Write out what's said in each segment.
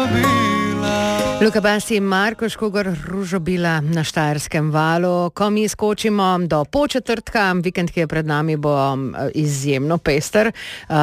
Luka Basi in Marko Škugor, Ružobila na Štajerskem valu. Ko mi skočimo do Podčetrtka, vikend, ki je pred nami, bo izjemno pester.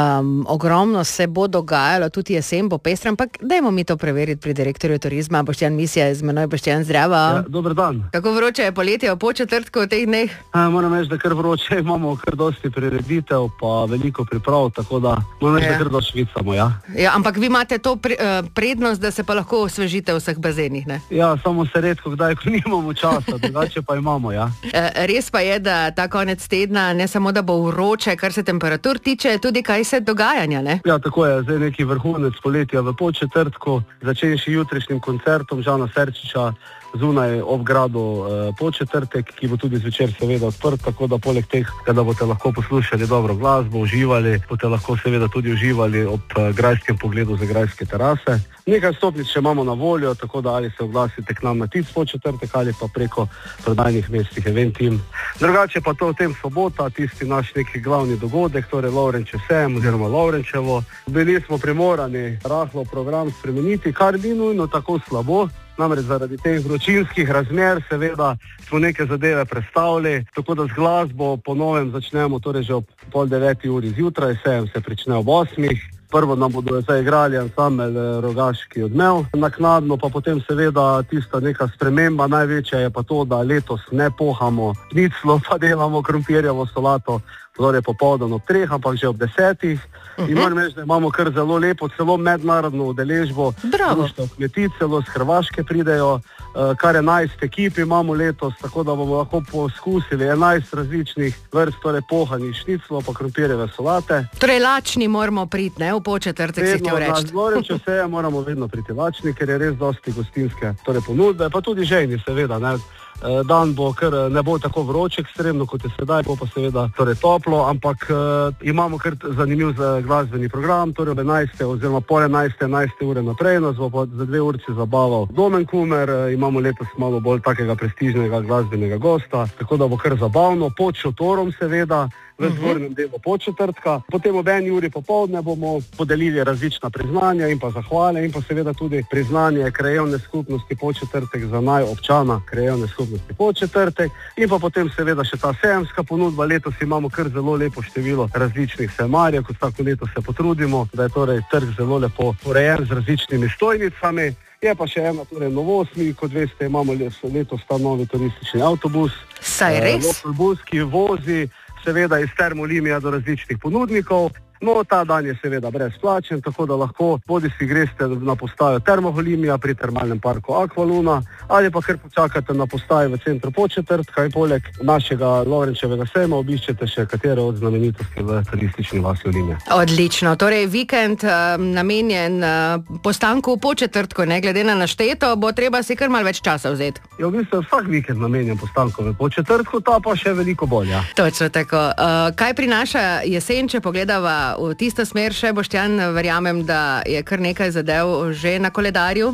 Ogromno se bo dogajalo, tudi jesen bo pester, ampak dajmo mi to preveriti pri direktorju turizma. Boštjan Misja je z menoj. Boštjan, zdravo. Ja, dober dan. Kako vroče je poletje v Podčetrtku v teh dneh? Moram reči, da kar vroče, imamo kar dosti prireditev, pa veliko priprav, tako da moram reči, da kar dosti švicamo, ja. Ja, ampak vi imate to prednost, da se pa lahko osvežite v vseh bazenih, ne? Ja, samo se redko kdaj, ko nimamo časa, drugače pa imamo, ja. Res pa je, da ta konec tedna ne samo, da bo vroče, kar se temperatur tiče, tudi kaj se dogajanja, ne? Ja, tako je, zdaj neki vrhunec poletja v Podčetrtku, začenši jutrišnjim koncertom Žana Serčiča zunaj ob gradu Podčetrtek, ki bo tudi zvečer seveda odprt, tako da poleg teh, da boste lahko poslušali dobro glasbo, uživali, boste lahko seveda tudi uživali ob grajskem pogledu za grajske terase. Nekaj stopnic še imamo na voljo, tako da ali se oglasite k nam na TIC Podčetrtek ali pa preko prodajnih mestih Eventim. Drugače pa to v tem sobota, tisti naš neki glavni dogodek, torej Lovrenčev sejem oziroma Lovrenčevo. Bili smo primorani rahlo program spremeniti, kar ni nujno tako slabo. Namreč zaradi teh vročinskih razmer seveda smo neke zadeve prestavili, tako da z glasbo po novem začnemo torej že ob 8:30 zjutraj, sejem se prične ob 8. Prvo nam bodo zaigrali ansambel Rogaški odmev, naknadno pa potem seveda tista neka sprememba največja je pa to, da letos ne pohamo šniclov, pa delamo krompirjevo solato, torej popoldan ob 3, ampak že ob 10. In moram reči, da imamo kar zelo lepo, celo mednarodno udeležbo. Društvo kmetij, celo z Hrvaške pridejo, kar 11 ekip imamo letos, tako da bomo lahko poskusili 11 različnih vrst, torej pohanih šniclov, pa krompirjeve solate. Torej lačni moramo priti, ne, v Podčetrtek si htel reči. Na Lovrenčev sejem moramo vedno priti lačni, ker je res dosti gostinske torej ponudbe, pa tudi žejni seveda, ne. Dan bo kar ne bo tako vroče ekstremno, kot je sedaj, bo pa seveda torej toplo, ampak imamo kar zanimiv glasbeni program, torej ob 11. oziroma pol 11. ure naprej nas bo pa za 2 urci zabaval Domen Kumer, imamo letos malo bolj takega prestižnega glasbenega gosta, tako da bo kar zabavno, pod šotorom seveda, v zgornjem delu Podčetrtka. Potem ob 1 uri popoldne bomo podelili različna priznanja in pa zahvale in pa seveda tudi priznanje krajevne skupnosti Podčetrtek za naj občana krajevne skupnosti Podčetrtek in pa potem seveda še ta sejemska ponudba. Letos imamo kar zelo lepo število različnih sejemarjev, kot tako leto se potrudimo, da je torej trg zelo lepo urejen z različnimi stojnicami. Je pa še ena torej novost, mi kot veste imamo letos ta novi turistični avtobus. Saj res? Local bus, ki vozi seveda iz Termolimija do različnih ponudnikov. No, ta dan je seveda brezplačen, tako da lahko bodisi greste na postajo Termolimija pri termalnem parku Aqualuna ali pa kar počakate na postaji v centru Podčetrtka in poleg našega Lovrenčevega sejma obiščete še katere od znamenitosti v turistični vasi Olimja. Odlično, torej vikend namenjen postanku v Podčetrtku, ne glede na našteto, bo treba si kar malo več časa vzeti. Ja, v bistvu vsak vikend namenjen postanku v Podčetrtku, ta pa še veliko bolj, ja. Točno tako. Kaj prinaša jesen, če pogledava v tisto smer še, Boštjan, verjamem, da je kar nekaj zadev že na koledarju?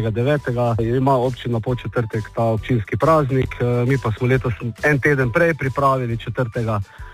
9.9. ima občina Podčetrtek ta občinski praznik, mi pa smo letos en teden prej pripravili 4.